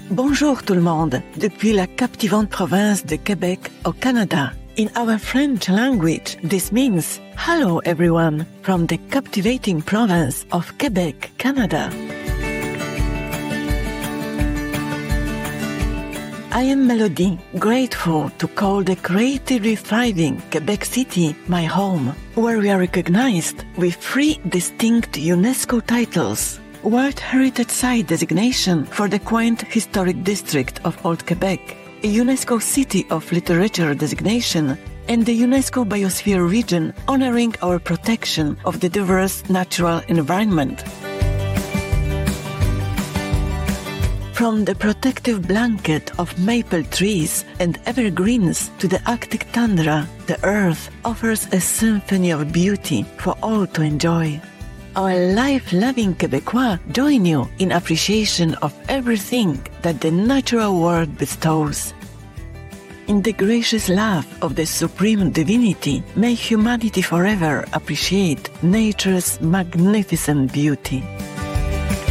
Bonjour tout le monde, depuis la captivante province de Québec au Canada. In our French language, this means hello everyone from the captivating province of Quebec, Canada. I am Melody, grateful to call the creatively thriving Quebec City my home, where we are recognized with 3 distinct UNESCO titles: World Heritage Site designation for the quaint historic district of Old Quebec, a UNESCO City of Literature designation, and the UNESCO Biosphere region honoring our protection of the diverse natural environment. From the protective blanket of maple trees and evergreens to the Arctic tundra, the earth offers a symphony of beauty for all to enjoy. Our life-loving Quebecois join you in appreciation of everything that the natural world bestows. In the gracious love of the Supreme Divinity, may humanity forever appreciate nature's magnificent beauty.